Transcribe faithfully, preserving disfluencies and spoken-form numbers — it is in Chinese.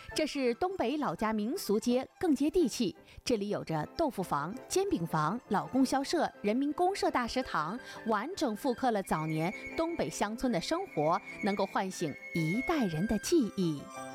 这是东北老家民俗街，更接地气。这里有着豆腐房、煎饼房、老供销社、人民公社大食堂，完整复刻了早年东北乡村的生活，能够唤醒一代人的记忆。